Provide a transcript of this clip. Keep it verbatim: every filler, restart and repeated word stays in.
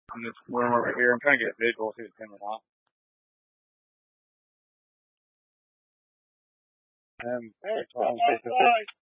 in this room over here. I'm trying to get a visual, see if it's him or not. Um, hey, well, I'm face to face.